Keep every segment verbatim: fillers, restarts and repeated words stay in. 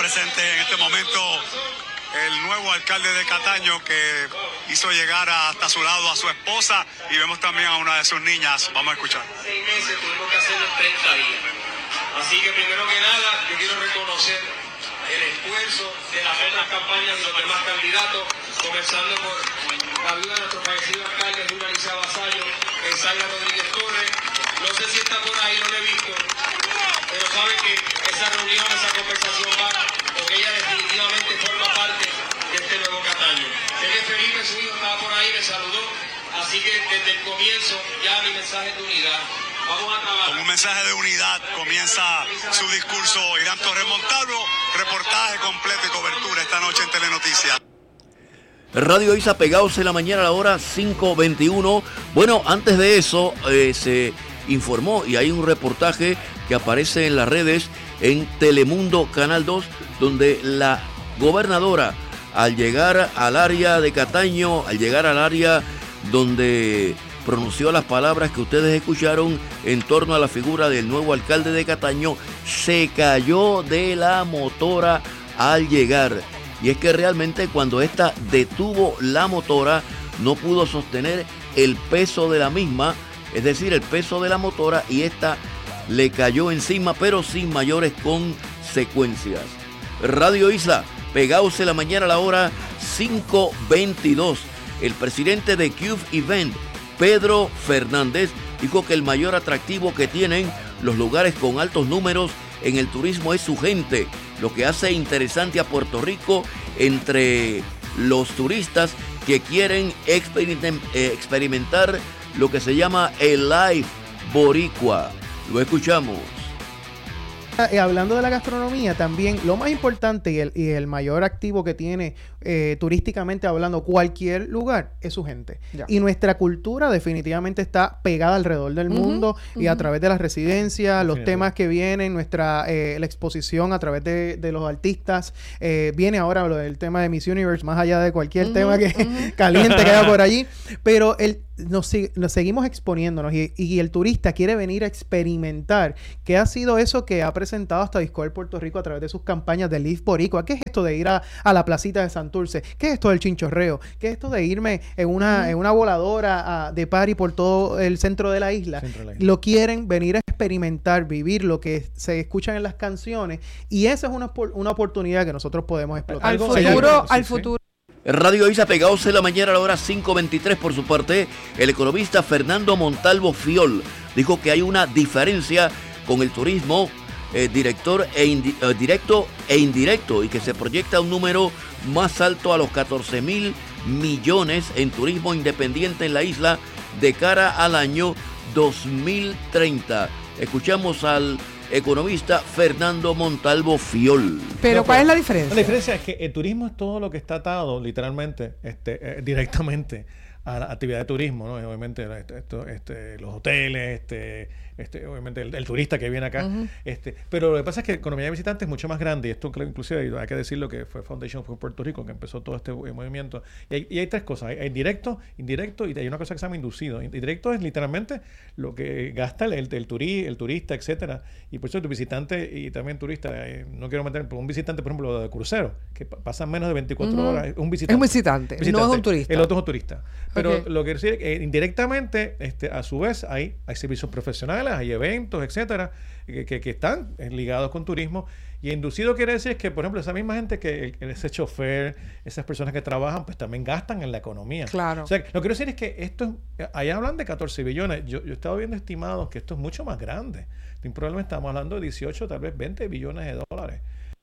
presente en este momento el nuevo alcalde de Cataño, que hizo llegar hasta su lado a su esposa, y vemos también a una de sus niñas. Vamos a escuchar. Seis meses tuvimos que hacerlo en treinta días. Así que primero que nada, yo quiero reconocer el esfuerzo de las otras campañas y los demás candidatos, comenzando por la viuda de nuestro fallecido alcalde, Luna Alicia Vasallo, Esaida Rodríguez Torres. No sé si está por ahí, no lo he visto, pero sabe que esa reunión, esa conversación va, porque ella definitivamente forma parte de este nuevo Cataño. Sé que Felipe, su hijo, estaba por ahí, me saludó, así que desde el comienzo ya mi mensaje es de unidad. Vamos a trabajar. Con un mensaje de unidad comienza su discurso Irán Torres Montalvo. Reportaje completo y cobertura esta noche en Telenoticias. Radio Isa, pegados en la mañana a la hora cinco veintiuno. Bueno, antes de eso eh, se informó, y hay un reportaje que aparece en las redes en Telemundo Canal dos, donde la gobernadora, al llegar al área de Cataño, al llegar al área donde pronunció las palabras que ustedes escucharon en torno a la figura del nuevo alcalde de Cataño, se cayó de la motora al llegar. Y es que realmente cuando ésta detuvo la motora, no pudo sostener el peso de la misma, es decir, el peso de la motora, y esta le cayó encima, pero sin mayores consecuencias. Radio Isla, pegados en la mañana a la hora cinco veintidós. El presidente de Cube Event, Pedro Fernández, dijo que el mayor atractivo que tienen los lugares con altos números en el turismo es su gente, lo que hace interesante a Puerto Rico entre los turistas que quieren experimentar lo que se llama el life boricua. Lo escuchamos. Eh, hablando de la gastronomía, también lo más importante y el, y el mayor activo que tiene eh, turísticamente hablando cualquier lugar es su gente. Ya. Y nuestra cultura definitivamente está pegada alrededor del uh-huh, mundo uh-huh. y a través de las residencias, los sí, temas sí. que vienen, nuestra eh, la exposición a través de, de los artistas. Eh, viene ahora lo del tema de Miss Universe, más allá de cualquier uh-huh, tema que uh-huh. caliente que haya por allí. Pero el Nos, nos seguimos exponiéndonos y, y el turista quiere venir a experimentar qué ha sido eso que ha presentado hasta Discover Puerto Rico a través de sus campañas de Live Boricua. ¿Qué es esto de ir a, a la placita de Santurce? ¿Qué es esto del chinchorreo? ¿Qué es esto de irme en una, mm. en una voladora a, de party por todo el centro de la isla? De la isla. Lo quieren venir a experimentar, vivir lo que se escuchan en las canciones, y esa es una, una oportunidad que nosotros podemos explotar. Al futuro, al futuro. Radio Isa, pegados en la mañana a la hora cinco veintitrés. Por su parte, el economista Fernando Montalvo Fiol dijo que hay una diferencia con el turismo eh, director e indi- eh, directo e indirecto, y que se proyecta un número más alto a los catorce mil millones en turismo independiente en la isla de cara al año dos mil treinta. Escuchamos al economista Fernando Montalvo Fiol. Pero ¿cuál es la diferencia? La diferencia es que el turismo es todo lo que está atado literalmente, este, eh, directamente a la actividad de turismo, ¿no? Obviamente esto, este, los hoteles, este, este, obviamente el, el turista que viene acá, uh-huh. este, pero lo que pasa es que la economía de visitantes es mucho más grande, y esto inclusive hay que decirlo que fue Foundation for Puerto Rico que empezó todo este movimiento, y hay, y hay tres cosas, hay, hay directo, indirecto, y hay una cosa que se llama inducido. Indirecto es literalmente lo que gasta el, el, el, turi, el turista, etcétera, y por eso el visitante y también turista, eh, no quiero meter, pero un visitante, por ejemplo, de crucero, que pasan menos de veinticuatro uh-huh. horas, un visitante. Es un visitante, visitante, no es un turista. El otro es un turista. Pero okay. lo que quiero decir es que eh, indirectamente, este, a su vez, hay, hay servicios profesionales, hay eventos, etcétera, que, que, que están ligados con turismo. Y inducido quiere decir que, por ejemplo, esa misma gente que el, ese chofer, esas personas que trabajan, pues también gastan en la economía. Claro. O sea, lo que quiero decir es que esto, allá hablan de catorce billones. Yo, yo he estado viendo estimados que esto es mucho más grande. Probablemente estamos hablando de dieciocho, tal vez veinte billones de dólares.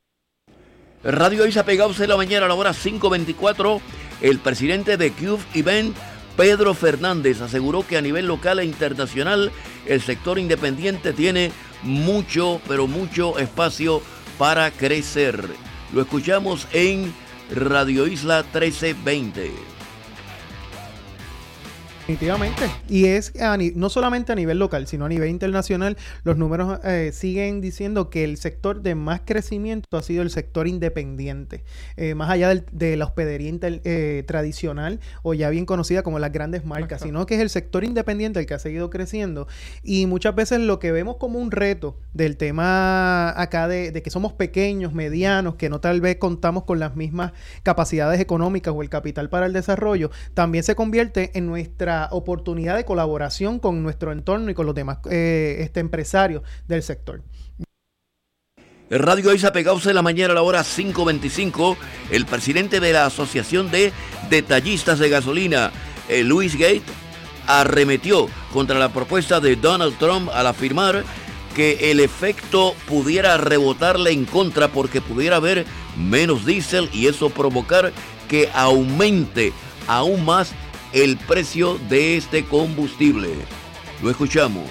Radio Isa, pegados en la mañana a la hora cinco veinticuatro. El presidente de Cube Event, Pedro Fernández, aseguró que a nivel local e internacional el sector independiente tiene mucho, pero mucho espacio para crecer. Lo escuchamos en Radio Isla trece veinte. Definitivamente. Y es a ni- no solamente a nivel local, sino a nivel internacional, los números eh, siguen diciendo que el sector de más crecimiento ha sido el sector independiente, eh, más allá del, de la hospedería inter, eh, tradicional o ya bien conocida como las grandes marcas, Ajá. sino que es el sector independiente el que ha seguido creciendo. Y muchas veces lo que vemos como un reto del tema acá de, de que somos pequeños, medianos, que no tal vez contamos con las mismas capacidades económicas o el capital para el desarrollo, también se convierte en nuestra oportunidad de colaboración con nuestro entorno y con los demás eh, este, empresarios del sector. Radio Isa Pegados en la mañana a la hora cinco veinticinco, el presidente de la Asociación de Detallistas de Gasolina, eh, Louis Gate, arremetió contra la propuesta de Donald Trump al afirmar que el efecto pudiera rebotarle en contra porque pudiera haber menos diésel y eso provocar que aumente aún más el precio de este combustible. Lo escuchamos.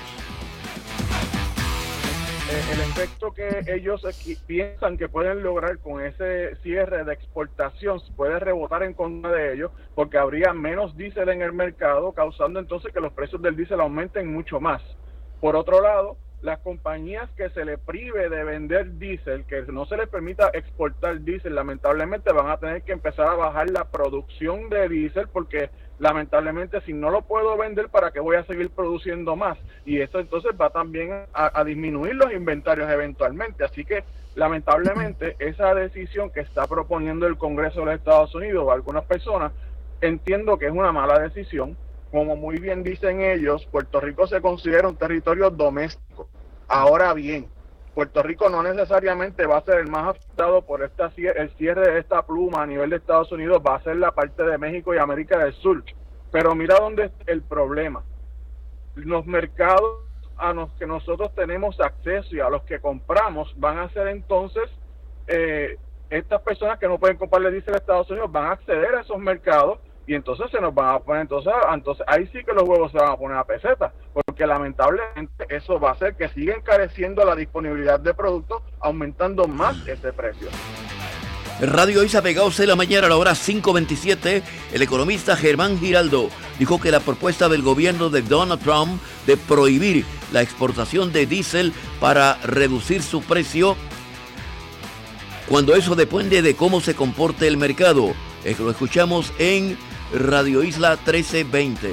El efecto que ellos piensan que pueden lograr con ese cierre de exportación puede rebotar en contra de ellos porque habría menos diésel en el mercado, causando entonces que los precios del diésel aumenten mucho más. Por otro lado, las compañías que se les prive de vender diésel, que no se les permita exportar diésel, lamentablemente van a tener que empezar a bajar la producción de diésel porque lamentablemente si no lo puedo vender, ¿para qué voy a seguir produciendo más? Y eso entonces va también a, a disminuir los inventarios eventualmente. Así que lamentablemente esa decisión que está proponiendo el Congreso de los Estados Unidos o algunas personas, entiendo que es una mala decisión. Como muy bien dicen ellos, Puerto Rico se considera un territorio doméstico. Ahora bien, Puerto Rico no necesariamente va a ser el más afectado por esta, el cierre de esta pluma a nivel de Estados Unidos, va a ser la parte de México y América del Sur. Pero mira dónde es el problema. Los mercados a los que nosotros tenemos acceso y a los que compramos van a ser entonces, eh, estas personas que no pueden comprarle diésel a Estados Unidos van a acceder a esos mercados. Y entonces se nos van a poner, entonces, entonces ahí sí que los huevos se van a poner a peseta, porque lamentablemente eso va a hacer que siga encareciendo la disponibilidad de productos, aumentando más ese precio. Radio Isa Pegados en la mañana a la hora cinco veintisiete, el economista Germán Giraldo dijo que la propuesta del gobierno de Donald Trump de prohibir la exportación de diésel para reducir su precio, cuando eso depende de cómo se comporte el mercado. Es que lo escuchamos en Radio Isla trece veinte.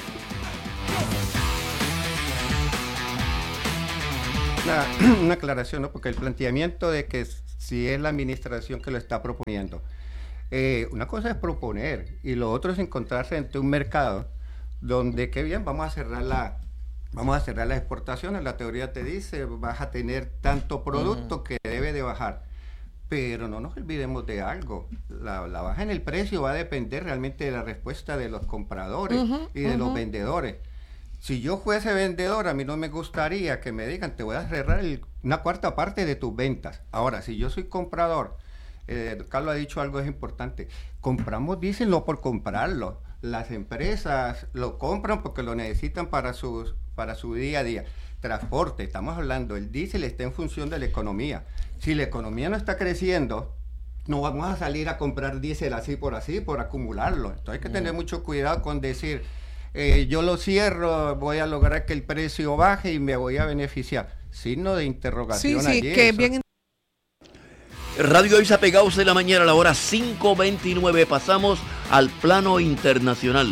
Una, una aclaración, ¿no? Porque el planteamiento de que si es la administración que lo está proponiendo, eh, una cosa es proponer y lo otro es encontrarse ante un mercado donde, qué bien, vamos a cerrar la, vamos a cerrar las exportaciones, la teoría te dice, vas a tener tanto producto uh-huh. que debe de bajar. Pero no nos olvidemos de algo, la, la baja en el precio va a depender realmente de la respuesta de los compradores uh-huh, y de uh-huh. los vendedores. Si yo fuese vendedor, a mí no me gustaría que me digan, te voy a cerrar el, una cuarta parte de tus ventas. Ahora, si yo soy comprador, eh, Carlos ha dicho algo es importante, compramos diésel no por comprarlo, las empresas lo compran porque lo necesitan para, sus, para su día a día. Transporte, estamos hablando, el diésel está en función de la economía. Si la economía no está creciendo, no vamos a salir a comprar diésel así por así, por acumularlo. Entonces hay que tener mucho cuidado con decir, eh, yo lo cierro, voy a lograr que el precio baje y me voy a beneficiar. Signo de interrogación sí, sí, allí. Que bien... Radio Isa Pegados en la mañana a la hora cinco veintinueve. Pasamos al plano internacional.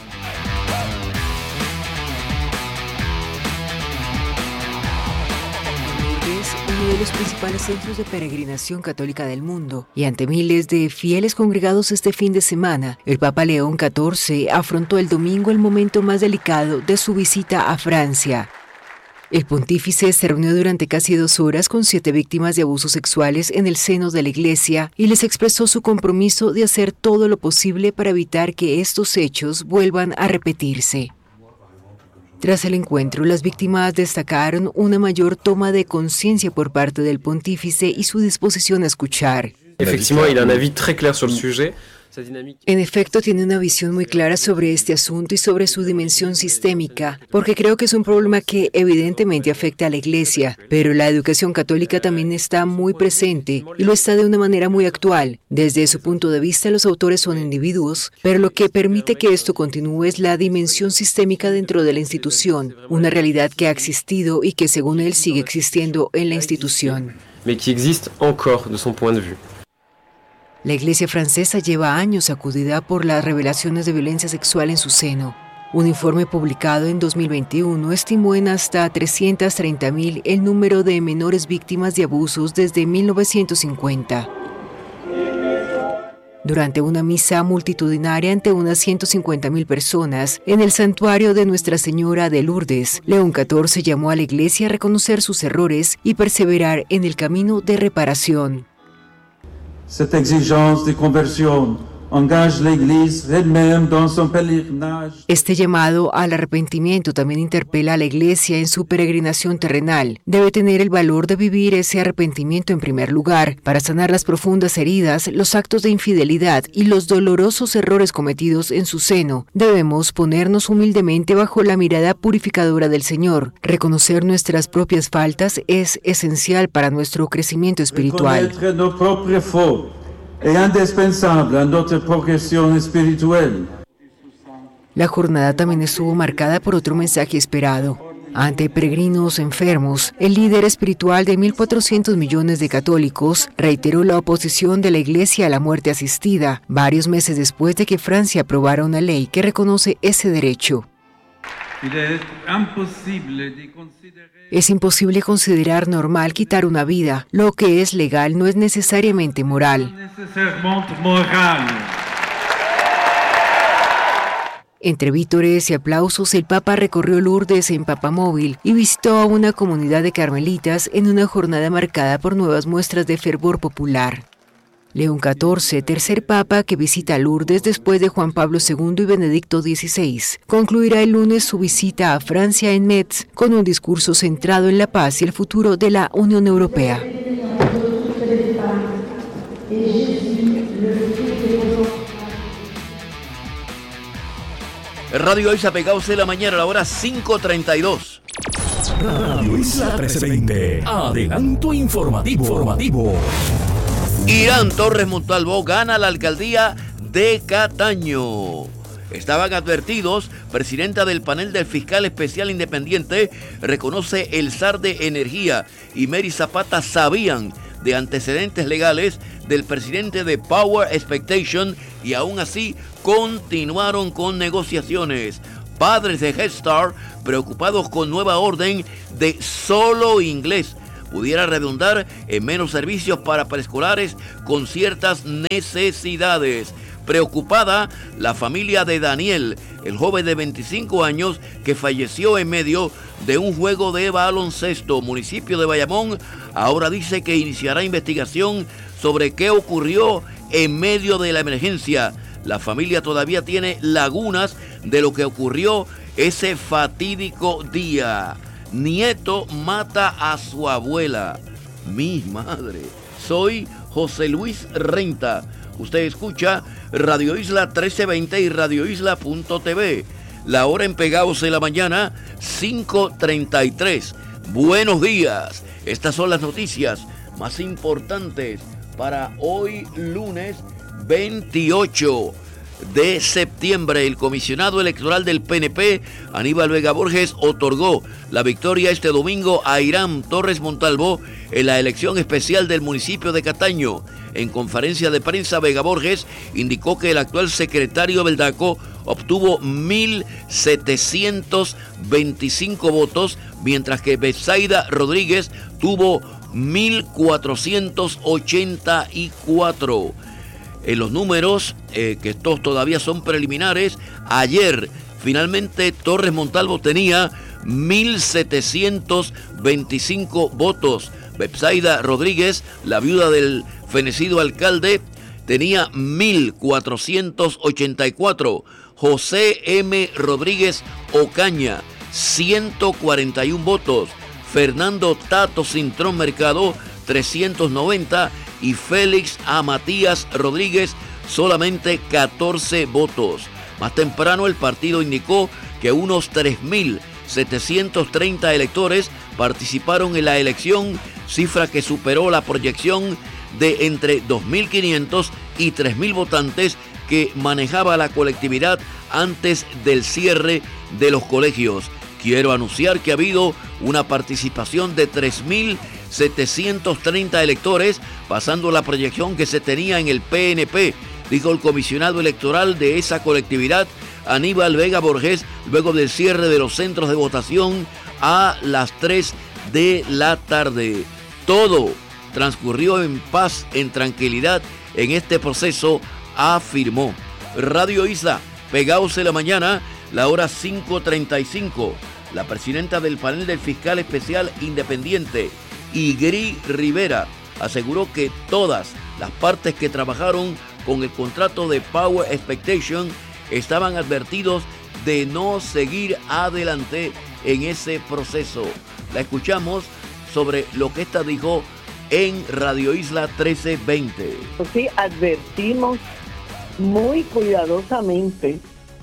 Uno de los principales centros de peregrinación católica del mundo, y ante miles de fieles congregados este fin de semana, el Papa León catorce afrontó el domingo el momento más delicado de su visita a Francia. El pontífice se reunió durante casi dos horas con siete víctimas de abusos sexuales en el seno de la Iglesia y les expresó su compromiso de hacer todo lo posible para evitar que estos hechos vuelvan a repetirse. Tras el encuentro, las víctimas destacaron una mayor toma de conciencia por parte del pontífice y su disposición a escuchar. Effectivement, il a un avis très clair sur le sujet. En efecto, tiene una visión muy clara sobre este asunto y sobre su dimensión sistémica, porque creo que es un problema que evidentemente afecta a la Iglesia, pero la educación católica también está muy presente y lo está de una manera muy actual. Desde su punto de vista, los autores son individuos, pero lo que permite que esto continúe es la dimensión sistémica dentro de la institución, una realidad que ha existido y que según él sigue existiendo en la institución. Mais qui existe encore de son point de vue. La Iglesia francesa lleva años sacudida por las revelaciones de violencia sexual en su seno. Un informe publicado en dos mil veintiuno estimó en hasta trescientas treinta mil el número de menores víctimas de abusos desde mil novecientos cincuenta. Durante una misa multitudinaria ante unas ciento cincuenta mil personas en el santuario de Nuestra Señora de Lourdes, León catorce llamó a la Iglesia a reconocer sus errores y perseverar en el camino de reparación. Cette exigence de conversión engage l'Église elle-même dans son pèlerinage. Este llamado al arrepentimiento también interpela a la Iglesia en su peregrinación terrenal. Debe tener el valor de vivir ese arrepentimiento en primer lugar, para sanar las profundas heridas, los actos de infidelidad y los dolorosos errores cometidos en su seno. Debemos ponernos humildemente bajo la mirada purificadora del Señor. Reconocer nuestras propias faltas es esencial para nuestro crecimiento espiritual. Es indispensable a nuestra progresión espiritual. La jornada también estuvo marcada por otro mensaje esperado. Ante peregrinos enfermos, el líder espiritual de mil cuatrocientos millones de católicos reiteró la oposición de la Iglesia a la muerte asistida, varios meses después de que Francia aprobara una ley que reconoce ese derecho. Es imposible considerar normal quitar una vida. Lo que es legal no es necesariamente moral. Entre vítores y aplausos, el Papa recorrió Lourdes en papamóvil y visitó a una comunidad de carmelitas en una jornada marcada por nuevas muestras de fervor popular. León catorce, tercer papa que visita Lourdes después de Juan Pablo segundo y Benedicto dieciséis, concluirá el lunes su visita a Francia en Metz con un discurso centrado en la paz y el futuro de la Unión Europea. Radio Isla Pegados de la mañana a la hora cinco treinta y dos. Radio Isla trece veinte. Adelanto informativo. informativo. Irán Torres Montalvo gana la alcaldía de Cataño. Estaban advertidos, presidenta del panel del fiscal especial independiente reconoce el zar de energía y Mary Zapata sabían de antecedentes legales del presidente de Power Expectation y aún así continuaron con negociaciones. Padres de Head Start preocupados con nueva orden de solo inglés pudiera redundar en menos servicios para preescolares con ciertas necesidades. Preocupada la familia de Daniel, el joven de veinticinco años que falleció en medio de un juego de baloncesto. Municipio de Bayamón ahora dice que iniciará investigación sobre qué ocurrió en medio de la emergencia. La familia todavía tiene lagunas de lo que ocurrió ese fatídico día. Nieto mata a su abuela. Mi madre. Soy José Luis Renta. Usted escucha Radio Isla trece veinte y Radio Isla punto t v. La hora en Pegados de la mañana, cinco treinta y tres. Buenos días. Estas son las noticias más importantes para hoy lunes veintiocho de septiembre. El comisionado electoral del P N P, Aníbal Vega Borges, otorgó la victoria este domingo a Irán Torres Montalvo en la elección especial del municipio de Cataño. En conferencia de prensa, Vega Borges indicó que el actual secretario del D A C O obtuvo mil setecientos veinticinco votos, mientras que Betsaida Rodríguez tuvo mil cuatrocientos ochenta y cuatro. En los números, eh, que estos todavía son preliminares, ayer finalmente Torres Montalvo tenía mil setecientos veinticinco votos. Betsaida Rodríguez, la viuda del fenecido alcalde, tenía mil cuatrocientos ochenta y cuatro. José M. Rodríguez Ocaña, ciento cuarenta y uno votos. Fernando Tato Cintrón Mercado, trescientos noventa. Y Félix A. Matías Rodríguez, solamente catorce votos. Más temprano el partido indicó que unos tres mil setecientos treinta electores participaron en la elección, cifra que superó la proyección de entre dos mil quinientos y tres mil votantes que manejaba la colectividad antes del cierre de los colegios. Quiero anunciar que ha habido una participación de tres mil setecientos treinta electores, pasando la proyección que se tenía en el P N P, dijo el comisionado electoral de esa colectividad, Aníbal Vega Borges, luego del cierre de los centros de votación a las tres de la tarde. Todo transcurrió en paz, en tranquilidad en este proceso, afirmó. Radio Isla, pegaos en la mañana, la hora cinco treinta y cinco. La presidenta del panel del fiscal especial independiente, Igri Rivera, aseguró que todas las partes que trabajaron con el contrato de Power Expectation estaban advertidos de no seguir adelante en ese proceso. La escuchamos sobre lo que esta dijo en Radio Isla trece veinte. Sí, advertimos muy cuidadosamente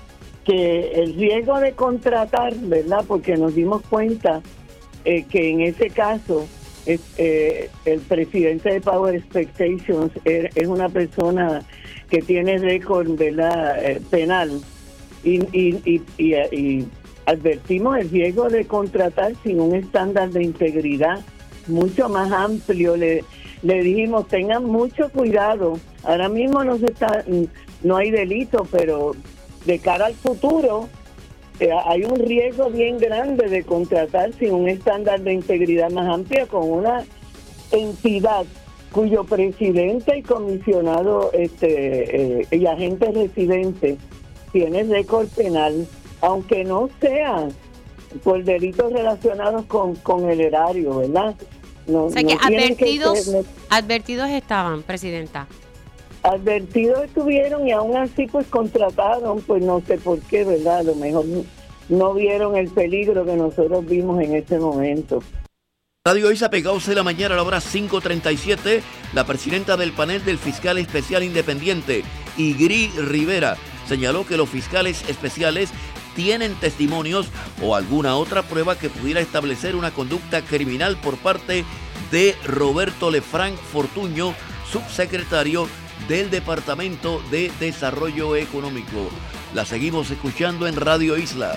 que el riesgo de contratar, ¿verdad? Porque nos dimos cuenta eh, que en ese caso es, eh, el presidente de Power Expectations es, es una persona que tiene récord, ¿verdad? Eh, penal y, y, y, y, y advertimos el riesgo de contratar sin un estándar de integridad mucho más amplio. Le, le dijimos, tengan mucho cuidado. Ahora mismo no se está, no hay delito, pero de cara al futuro eh, hay un riesgo bien grande de contratar sin un estándar de integridad más amplio con una entidad cuyo presidente y comisionado este eh, y agente residente tiene récord penal, aunque no sea por delitos relacionados con, con el erario, ¿verdad? No, o sea no que advertidos, que ser, no, advertidos estaban, presidenta. Advertidos estuvieron y aún así pues contrataron, pues no sé por qué, ¿verdad? A lo mejor no vieron el peligro que nosotros vimos en ese momento. Radio Isa, pegados en la mañana a la hora cinco treinta y siete, la presidenta del panel del fiscal especial independiente, Igri Rivera, señaló que los fiscales especiales tienen testimonios o alguna otra prueba que pudiera establecer una conducta criminal por parte de Roberto Lefranc Fortuño, subsecretario del Departamento de Desarrollo Económico. La seguimos escuchando en Radio Isla.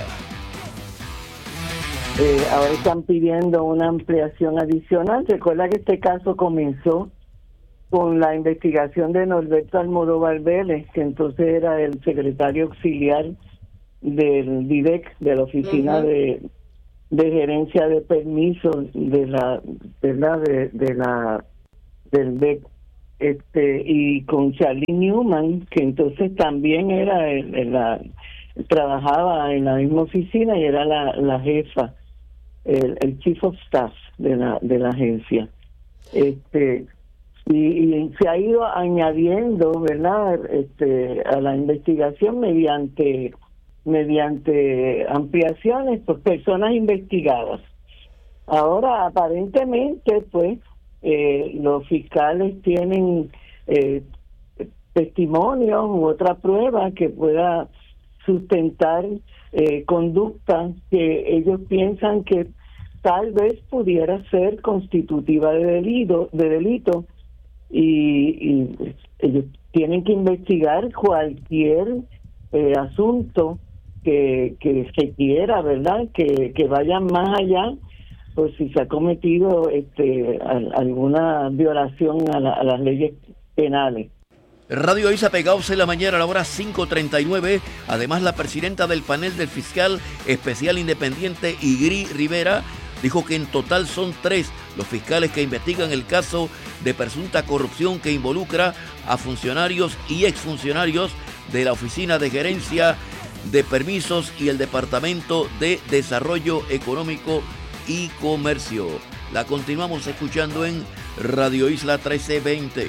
Eh, ahora están pidiendo una ampliación adicional. Recuerda que este caso comenzó con la investigación de Norberto Almodóvar Vélez, que entonces era el secretario auxiliar del D I D E C, de la Oficina uh-huh. de, de Gerencia de Permisos de la, ¿verdad? De, de la del D E C, este, y con Charlie Newman, que entonces también era el, el, la, trabajaba en la misma oficina y era la, la jefa, el, el chief of staff de la de la agencia. Este y, y se ha ido añadiendo, ¿verdad? Este, a la investigación mediante mediante ampliaciones por personas investigadas. Ahora aparentemente pues eh, los fiscales tienen eh, testimonios u otra prueba que pueda sustentar eh, conducta que ellos piensan que tal vez pudiera ser constitutiva de delito, de delito y, y ellos tienen que investigar cualquier eh, asunto que, que se quiera, ¿verdad? Que, que vayan más allá, por si se ha cometido este a, alguna violación a, la, a las leyes penales. Radio Isa, pegados en la mañana a la hora cinco treinta y nueve. Además, la presidenta del panel del fiscal especial independiente, Igri Rivera, dijo que en total son tres los fiscales que investigan el caso de presunta corrupción que involucra a funcionarios y exfuncionarios de la Oficina de Gerencia de Permisos y el Departamento de Desarrollo Económico y Comercio. La continuamos escuchando en Radio Isla trece veinte.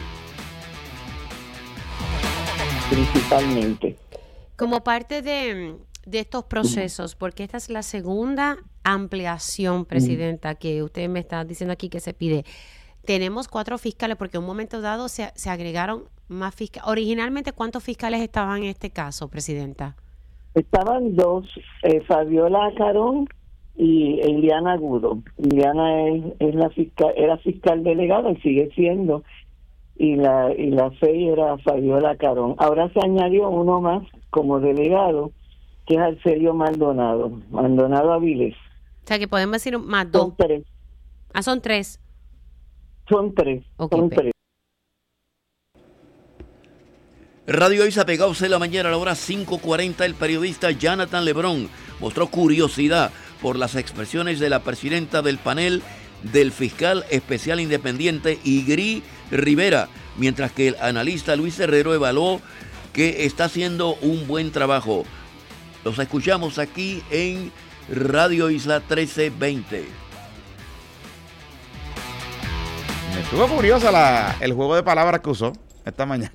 Principalmente. Como parte de, de estos procesos, porque esta es la segunda ampliación, presidenta, que usted me está diciendo aquí que se pide, tenemos cuatro fiscales porque en un momento dado se, se agregaron más fiscales. Originalmente, ¿cuántos fiscales estaban en este caso, Presidenta? Estaban dos, eh, Fabiola Carón y Eliana Agudo. Eliana es, es la fiscal, era fiscal delegada y sigue siendo, y la y la F E I era Fabiola Carón. Ahora se añadió uno más como delegado, que es Arcelio Maldonado, Maldonado Avilés. O sea que podemos decir más dos. Son tres. Ah, son tres. Son tres. Okay, son pero... tres. Radio Isa pegados en la mañana a la hora cinco cuarenta, el periodista Jonathan Lebrón mostró curiosidad por las expresiones de la presidenta del panel del fiscal especial independiente Igri Rivera, mientras que el analista Luis Herrero evaluó que está haciendo un buen trabajo. Los escuchamos aquí en Radio Isla trece veinte. Me estuvo curiosa la, el juego de palabras que usó esta mañana.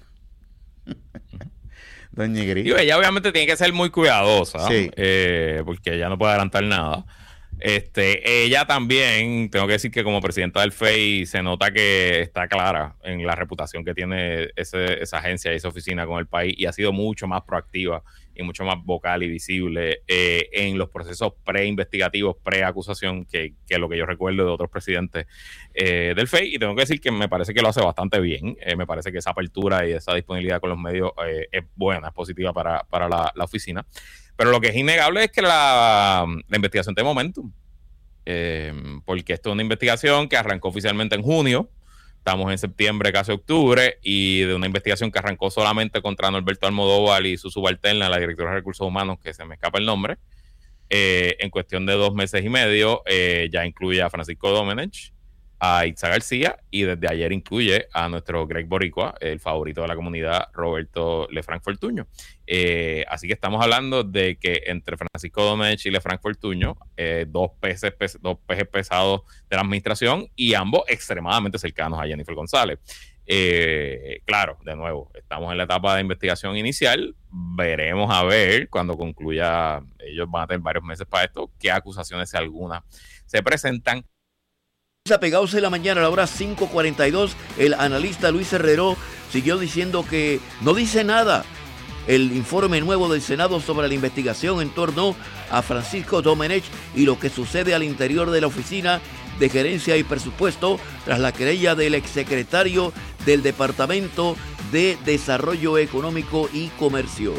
Doña Igri. Y ella obviamente tiene que ser muy cuidadosa, sí. eh, porque ella no puede adelantar nada. Este, ella también, tengo que decir que como presidenta del F E I se nota que está clara en la reputación que tiene ese, esa agencia y esa oficina con el país, y ha sido mucho más proactiva y mucho más vocal y visible eh, en los procesos pre-investigativos, pre-acusación, que, que lo que yo recuerdo de otros presidentes eh, del F E I. Y tengo que decir que me parece que lo hace bastante bien. Eh, me parece que esa apertura y esa disponibilidad con los medios eh, es buena, es positiva para, para la, la oficina. Pero lo que es innegable es que la, la investigación tiene momentum. Eh, porque esto es una investigación que arrancó oficialmente en junio. Estamos en septiembre, casi octubre, y de una investigación que arrancó solamente contra Norberto Almodóvar y su subalterna, la directora de Recursos Humanos, que se me escapa el nombre. Eh, en cuestión de dos meses y medio, eh, ya incluye a Francisco Domenech, a Itza García, y desde ayer incluye a nuestro Greg Boricua, el favorito de la comunidad, Roberto Lefranc Fortuño. Eh, así que estamos hablando de que entre Francisco Domenech y Lefranc Fortuño, eh, dos, peces, pes, dos peces pesados de la administración, y ambos extremadamente cercanos a Jennifer González. Eh, claro, de nuevo, estamos en la etapa de investigación inicial. Veremos a ver cuando concluya, ellos van a tener varios meses para esto, qué acusaciones, si alguna, se presentan. Pegados en la mañana a la hora cinco cuarenta y dos, el analista Luis Herrero siguió diciendo que no dice nada el informe nuevo del Senado sobre la investigación en torno a Francisco Domenech y lo que sucede al interior de la Oficina de Gerencia y Presupuesto tras la querella del exsecretario del Departamento de Desarrollo Económico y Comercio.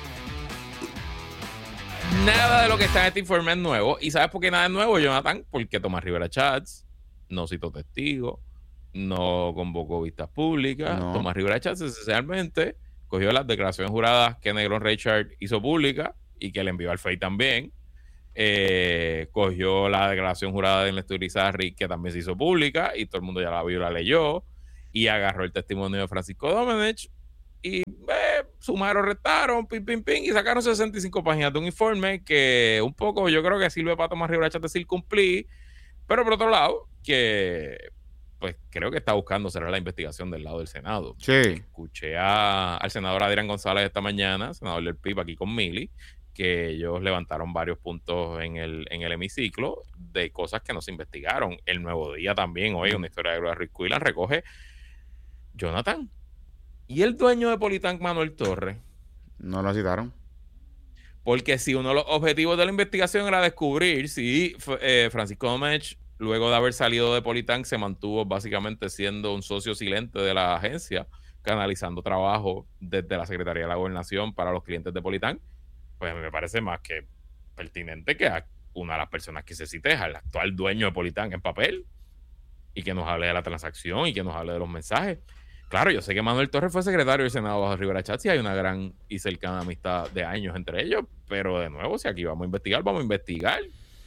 Nada de lo que está en este informe es nuevo. ¿Y sabes por qué nada es nuevo, Jonathan? Porque Tomás Rivera Chats no citó testigos, no convocó vistas públicas. No. Tomás Rivera Chats esencialmente cogió las declaraciones juradas que Negrón Richard hizo pública y que le envió al F E I también. Eh, cogió la declaración jurada de Néstor Irizarry, que también se hizo pública y todo el mundo ya la vio y la leyó, y agarró el testimonio de Francisco Domenech y eh, sumaron, restaron, pim, pim, pim, y sacaron sesenta y cinco páginas de un informe que un poco yo creo que sirve para Tomás Rivera Chats decir cumplir, pero por otro lado, que pues creo que está buscando cerrar la investigación del lado del Senado. Sí. Escuché a, al senador Adrián González esta mañana, senador del P I B, aquí con Mili, que ellos levantaron varios puntos en el, en el hemiciclo de cosas que no se investigaron. El Nuevo Día también, hoy, una historia de Ruiz Cuilan, recoge Jonathan. ¿Y el dueño de Politank, Manuel Torres? No lo citaron. Porque si uno de los objetivos de la investigación era descubrir si eh, Francisco Domenech, luego de haber salido de Politank, se mantuvo básicamente siendo un socio silente de la agencia, canalizando trabajo desde la Secretaría de la Gobernación para los clientes de Politank, pues me parece más que pertinente que a una de las personas que se cite es al actual dueño de Politank en papel y que nos hable de la transacción y que nos hable de los mensajes. Claro, yo sé que Manuel Torres fue secretario del Senado bajo Rivera Chats y hay una gran y cercana amistad de años entre ellos, pero de nuevo, si aquí vamos a investigar, vamos a investigar.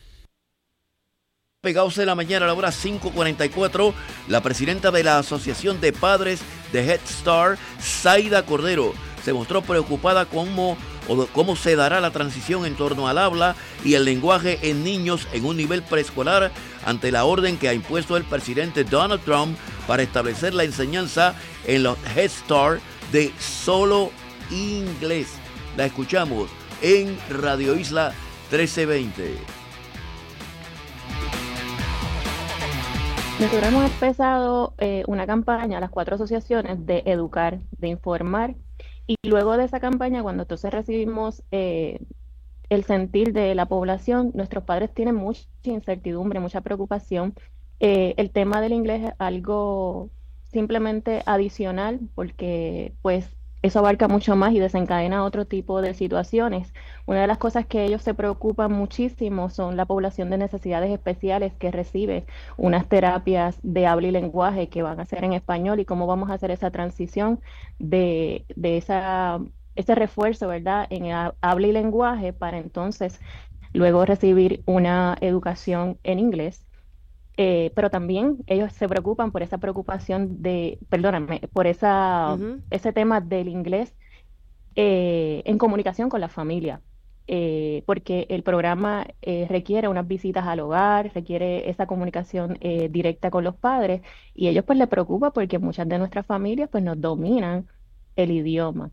Pegados en la mañana a la hora cinco cuarenta y cuatro, la presidenta de la Asociación de Padres de Head Start, Zaida Cordero, se mostró preocupada cómo, o cómo se dará la transición en torno al habla y el lenguaje en niños en un nivel preescolar ante la orden que ha impuesto el presidente Donald Trump para establecer la enseñanza en los Head Start de solo inglés. La escuchamos en Radio Isla trece veinte. Nosotros hemos empezado eh, una campaña, las cuatro asociaciones, de educar, de informar, y luego de esa campaña, cuando entonces recibimos eh, el sentir de la población, nuestros padres tienen mucha incertidumbre, mucha preocupación. Eh, el tema del inglés es algo simplemente adicional, porque pues eso abarca mucho más y desencadena otro tipo de situaciones. Una de las cosas que ellos se preocupan muchísimo son la población de necesidades especiales que recibe unas terapias de habla y lenguaje que van a ser en español, y cómo vamos a hacer esa transición de, de esa, ese refuerzo, ¿verdad?, en el habla y lenguaje, para entonces luego recibir una educación en inglés. Eh, pero también ellos se preocupan por esa preocupación de, perdóname, por esa, uh-huh. ese tema del inglés eh, en comunicación con la familia, eh, porque el programa eh, requiere unas visitas al hogar, requiere esa comunicación eh, directa con los padres, y ellos pues les preocupa porque muchas de nuestras familias pues nos dominan el idioma.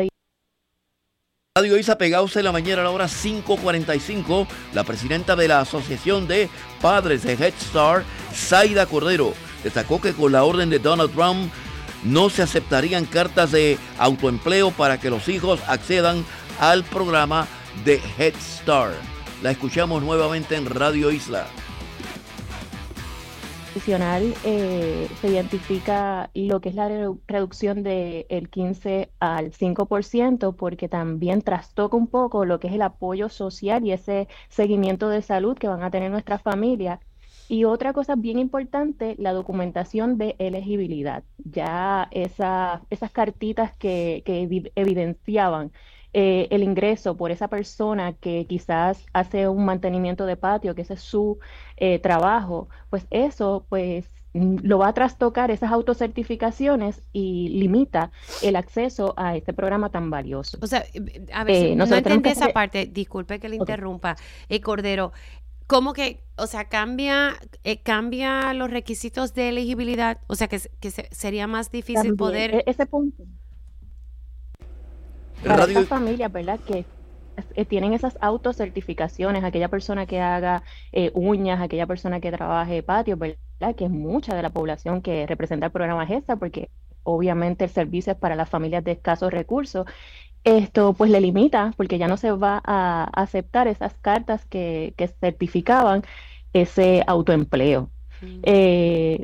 Radio Isa Pegados en la mañana a la hora cinco cuarenta y cinco, la presidenta de la Asociación de Padres de Head Start, Zaida Cordero, destacó que con la orden de Donald Trump no se aceptarían cartas de autoempleo para que los hijos accedan al programa de Head Start. La escuchamos nuevamente en Radio Isla. Adicional, eh, se identifica lo que es la redu- reducción del quince al cinco por ciento, porque también trastoca un poco lo que es el apoyo social y ese seguimiento de salud que van a tener nuestras familias. Y otra cosa bien importante, la documentación de elegibilidad. Ya esa, esas cartitas que, que evi- evidenciaban Eh, el ingreso por esa persona que quizás hace un mantenimiento de patio, que ese es su eh, trabajo, pues eso pues lo va a trastocar, esas autocertificaciones, y limita el acceso a este programa tan valioso. O sea, a ver, eh, si no entendí esa parte, disculpe que le okay. interrumpa, eh, Cordero, ¿cómo que, o sea, cambia eh, cambia los requisitos de elegibilidad? O sea, que, que se, sería más difícil También, poder... Ese punto. Para estas familias, ¿verdad?, que eh, tienen esas autocertificaciones, aquella persona que haga eh, uñas, aquella persona que trabaje patio, ¿verdad?, que es mucha de la población que representa el programa GESTA, porque obviamente el servicio es para las familias de escasos recursos. Esto pues le limita, porque ya no se va a aceptar esas cartas que, que certificaban ese autoempleo. Mm. Eh,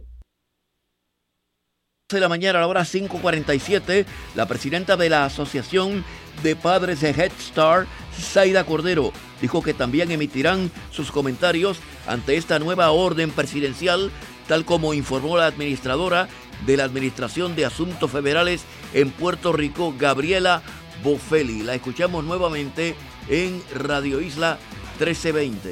de la mañana a la hora cinco cuarenta y siete, la presidenta de la Asociación de Padres de Head Start, Zaida Cordero, dijo que también emitirán sus comentarios ante esta nueva orden presidencial, tal como informó la administradora de la Administración de Asuntos Federales en Puerto Rico, Gabriela Bofelli. La escuchamos nuevamente en Radio Isla trece veinte.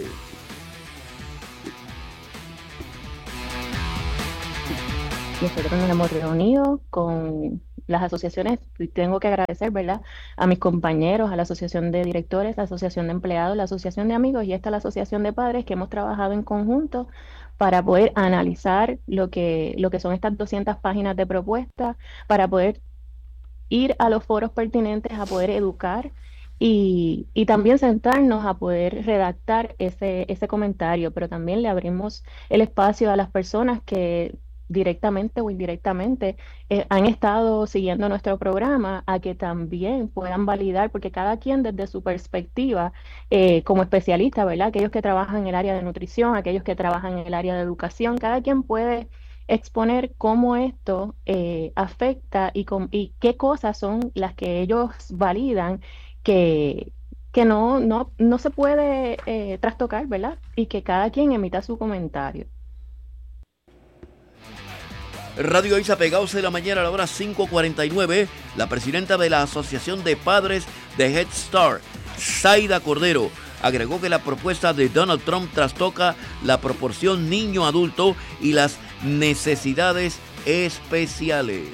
Nosotros nos hemos reunido con las asociaciones, y tengo que agradecer, ¿verdad?, a mis compañeros, a la Asociación de Directores, la Asociación de Empleados, la Asociación de Amigos y esta la Asociación de Padres, que hemos trabajado en conjunto para poder analizar lo que, lo que son estas doscientas páginas de propuestas, para poder ir a los foros pertinentes a poder educar y, y también sentarnos a poder redactar ese, ese comentario, pero también le abrimos el espacio a las personas que directamente o indirectamente eh, han estado siguiendo nuestro programa, a que también puedan validar, porque cada quien desde su perspectiva eh, como especialista, ¿verdad?, aquellos que trabajan en el área de nutrición, aquellos que trabajan en el área de educación, cada quien puede exponer cómo esto eh, afecta y, con, y qué cosas son las que ellos validan que, que no, no, no se puede eh, trastocar, ¿verdad?, y que cada quien emita su comentario. Radio Isa Pegados en la mañana a la hora cinco cuarenta y nueve, la presidenta de la Asociación de Padres de Head Start, Zaida Cordero, agregó que la propuesta de Donald Trump trastoca la proporción niño-adulto y las necesidades especiales.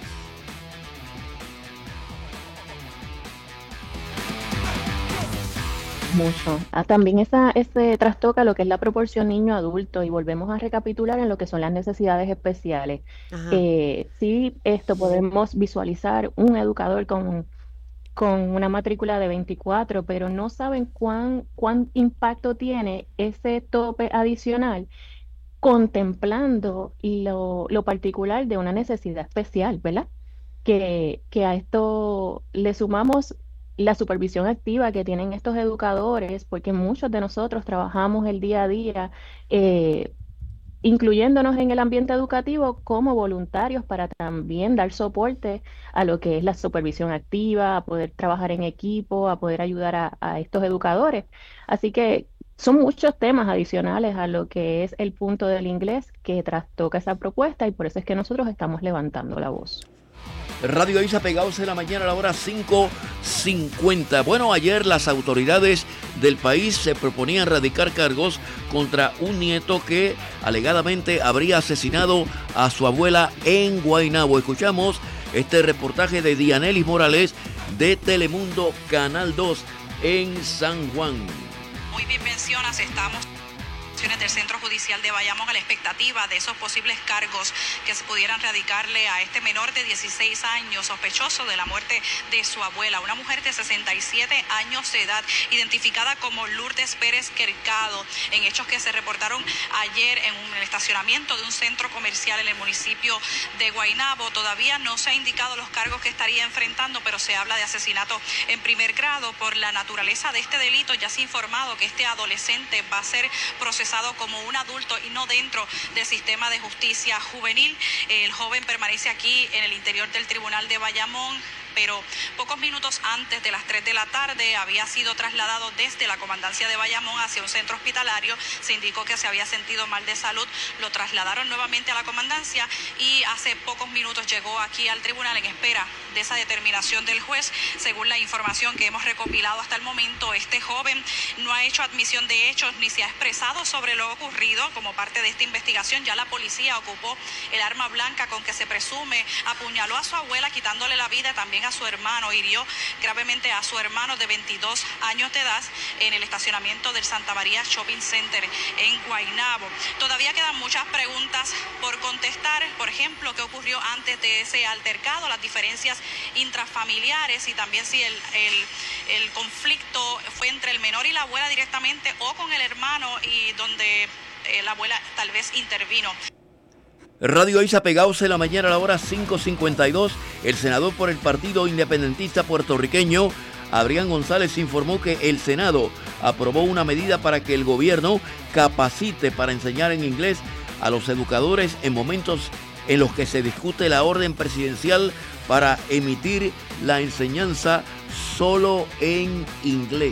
Mucho. Ah, también esa, ese trastoca lo que es la proporción niño-adulto, y volvemos a recapitular en lo que son las necesidades especiales. Eh, sí, esto podemos visualizar un educador con, con una matrícula de veinticuatro, pero no saben cuán, cuán impacto tiene ese tope adicional contemplando lo, lo particular de una necesidad especial, ¿verdad? Que, que a esto le sumamos la supervisión activa que tienen estos educadores, porque muchos de nosotros trabajamos el día a día, eh, incluyéndonos en el ambiente educativo como voluntarios para también dar soporte a lo que es la supervisión activa, a poder trabajar en equipo, a poder ayudar a, a estos educadores. Así que son muchos temas adicionales a lo que es el punto del inglés que trastoca esa propuesta y por eso es que nosotros estamos levantando la voz. Radio Isa pegados en la mañana a la hora cinco cincuenta. Bueno, ayer las autoridades del país se proponían radicar cargos contra un nieto que alegadamente habría asesinado a su abuela en Guaynabo. Escuchamos este reportaje de Dianelis Morales de Telemundo Canal dos en San Juan. Muy bien mencionas, estamos del Centro Judicial de Bayamón a la expectativa de esos posibles cargos que se pudieran radicarle a este menor de dieciséis años sospechoso de la muerte de su abuela, una mujer de sesenta y siete años de edad, identificada como Lourdes Pérez Quercado, en hechos que se reportaron ayer en un el estacionamiento de un centro comercial en el municipio de Guaynabo. Todavía no se ha indicado los cargos que estaría enfrentando, pero se habla de asesinato en primer grado. Por la naturaleza de este delito, ya se ha informado que este adolescente va a ser procesado como un adulto y no dentro del sistema de justicia juvenil. El joven permanece aquí en el interior del Tribunal de Bayamón, pero pocos minutos antes de las tres de la tarde había sido trasladado desde la comandancia de Bayamón hacia un centro hospitalario. Se indicó que se había sentido mal de salud, lo trasladaron nuevamente a la comandancia y hace pocos minutos llegó aquí al tribunal en espera de esa determinación del juez. Según la información que hemos recopilado hasta el momento, este joven no ha hecho admisión de hechos ni se ha expresado sobre lo ocurrido. Como parte de esta investigación, ya la policía ocupó el arma blanca con que se presume apuñaló a su abuela, quitándole la vida, también a su hermano, hirió gravemente a su hermano de veintidós años de edad en el estacionamiento del Santa María Shopping Center en Guaynabo. Todavía quedan muchas preguntas por contestar, por ejemplo, qué ocurrió antes de ese altercado, las diferencias intrafamiliares y también si el, el, el conflicto fue entre el menor y la abuela directamente o con el hermano y donde eh, la abuela tal vez intervino. Radio Isa pegados en la mañana a la hora cinco cincuenta y dos. El senador por el Partido Independentista Puertorriqueño, Adrián González, informó que el Senado aprobó una medida para que el gobierno capacite para enseñar en inglés a los educadores en momentos en los que se discute la orden presidencial para emitir la enseñanza solo en inglés.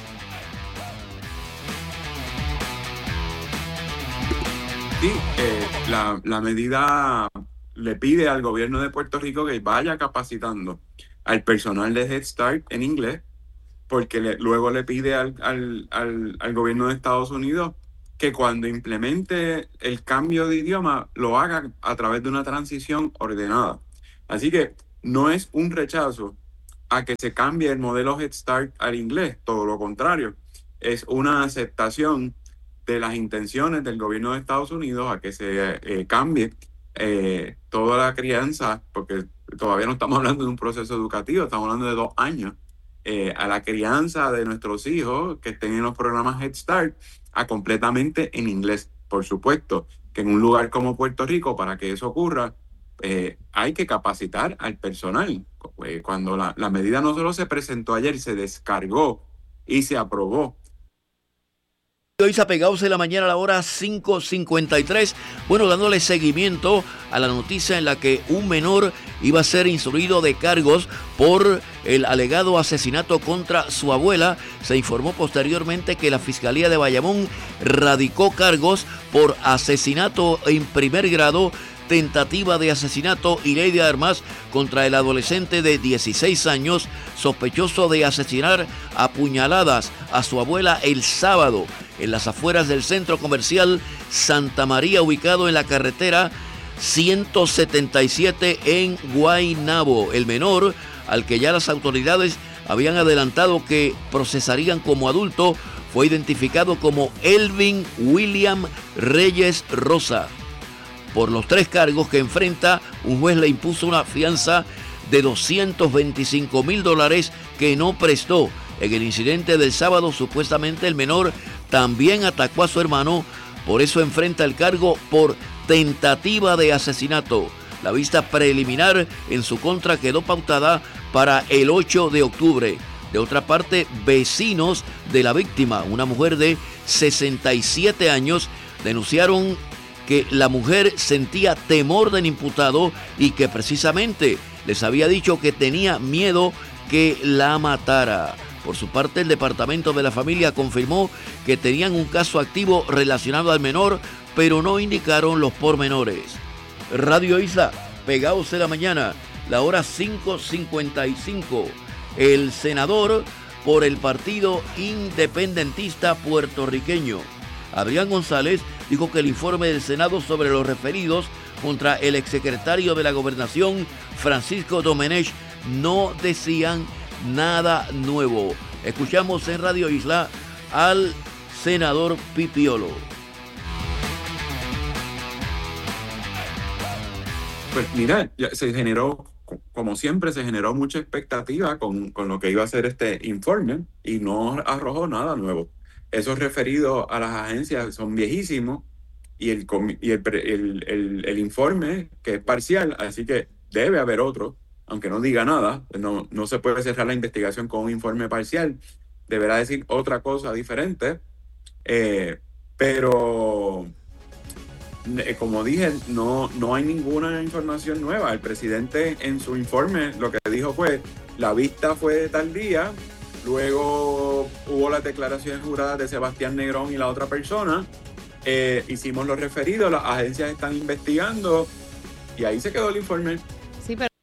Sí, eh, la, la medida le pide al gobierno de Puerto Rico que vaya capacitando al personal de Head Start en inglés, porque le, luego le pide al, al, al, al gobierno de Estados Unidos que cuando implemente el cambio de idioma lo haga a través de una transición ordenada. Así que no es un rechazo a que se cambie el modelo Head Start al inglés, todo lo contrario, es una aceptación de las intenciones del gobierno de Estados Unidos a que se eh, cambie eh, toda la crianza, porque todavía no estamos hablando de un proceso educativo, estamos hablando de dos años, eh, a la crianza de nuestros hijos que estén en los programas Head Start a completamente en inglés. Por supuesto que en un lugar como Puerto Rico, para que eso ocurra, eh, hay que capacitar al personal. Cuando la, la medida no solo se presentó ayer, se descargó y se aprobó. Hoy se pegados en la mañana a la hora cinco cincuenta y tres. Bueno, dándole seguimiento a la noticia en la que un menor iba a ser instruido de cargos por el alegado asesinato contra su abuela. Se informó posteriormente que la Fiscalía de Bayamón radicó cargos por asesinato en primer grado, tentativa de asesinato y ley de armas contra el adolescente de dieciséis años, sospechoso de asesinar a puñaladas a su abuela el sábado en las afueras del centro comercial Santa María, ubicado en la carretera ciento setenta y siete en Guaynabo. El menor, al que ya las autoridades habían adelantado que procesarían como adulto, fue identificado como Elvin William Reyes Rosa. Por los tres cargos que enfrenta, un juez le impuso una fianza de doscientos veinticinco mil dólares que no prestó. En el incidente del sábado, supuestamente el menor también atacó a su hermano, donde Por eso enfrenta el cargo por tentativa de asesinato. La vista preliminar en su contra quedó pautada para el ocho de octubre. De otra parte, vecinos de la víctima, una mujer de sesenta y siete años, denunciaron que la mujer sentía temor del imputado y que precisamente les había dicho que tenía miedo que la matara. Por su parte, el Departamento de la Familia confirmó que tenían un caso activo relacionado al menor, pero no indicaron los pormenores. Radio Isla, pegados en la mañana, la hora cinco cincuenta y cinco. El senador por el Partido Independentista Puertorriqueño, Adrián González, dijo que el informe del Senado sobre los referidos contra el exsecretario de la Gobernación, Francisco Domenech, no decían nada nuevo. Escuchamos en Radio Isla al senador Pipiolo. Pues mira, se generó, como siempre, se generó mucha expectativa con, con lo que iba a ser este informe y no arrojó nada nuevo. Esos referidos a las agencias son viejísimos y el, y el, el, el, el informe, que es parcial, así que debe haber otro, aunque no diga nada. No, no se puede cerrar la investigación con un informe parcial, deberá decir otra cosa diferente, eh, pero eh, como dije, no, no hay ninguna información nueva. El presidente en su informe lo que dijo fue: la vista fue de tal día, luego hubo las declaraciones juradas de Sebastián Negrón y la otra persona, eh, hicimos los referidos, las agencias están investigando y ahí se quedó el informe. Sí, pero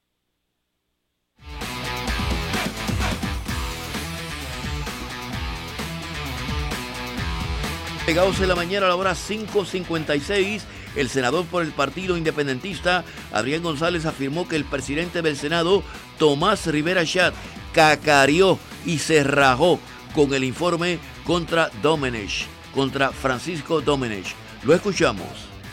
Pegados en la mañana a la hora cinco cincuenta y seis, el senador por el Partido Independentista, Adrián González, afirmó que el presidente del Senado, Tomás Rivera Chat, cacareó y se rajó con el informe contra Domenech, contra Francisco Domenech. Lo escuchamos.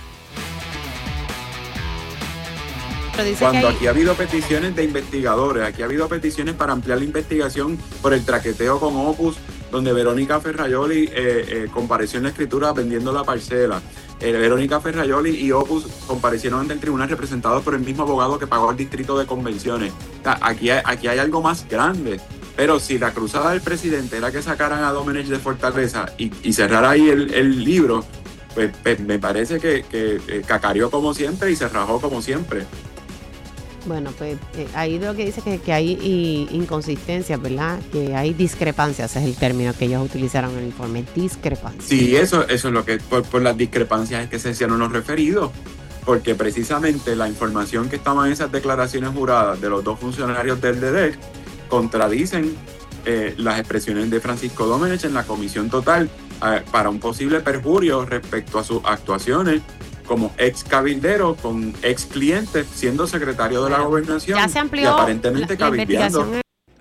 Cuando aquí ha habido peticiones de investigadores, aquí ha habido peticiones para ampliar la investigación por el traqueteo con Opus, donde Verónica Ferraioli eh, eh, compareció en la escritura vendiendo la parcela. Eh, Verónica Ferraioli y Opus comparecieron ante el tribunal representados por el mismo abogado que pagó el distrito de convenciones. O sea, aquí, hay, aquí hay algo más grande. Pero si la cruzada del presidente era que sacaran a Domenech de Fortaleza y, y cerrar ahí el, el libro, pues, pues me parece que, que eh, cacareó como siempre y se rajó como siempre. Bueno, pues eh, ahí lo que dice que, que hay y, inconsistencias, ¿verdad? Que hay discrepancias, es el término que ellos utilizaron en el informe, discrepancias. Sí, eso, eso es lo que, por, por las discrepancias es que se hicieron los referidos, porque precisamente la información que estaba en esas declaraciones juradas de los dos funcionarios del D D E C contradicen eh, las expresiones de Francisco Domenech en la comisión total eh, para un posible perjurio respecto a sus actuaciones como ex cabildero con ex cliente, siendo secretario de la gobernación ya se amplió y aparentemente la, la investigación en